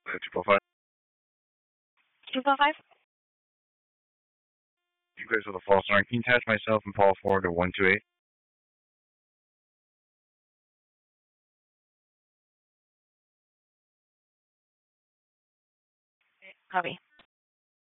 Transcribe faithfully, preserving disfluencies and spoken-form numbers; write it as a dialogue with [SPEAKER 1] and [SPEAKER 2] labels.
[SPEAKER 1] Uh, two four five.
[SPEAKER 2] two four five?
[SPEAKER 1] You guys are the false alarm. Can you attach myself and Paul forward to one two eight?
[SPEAKER 2] Copy.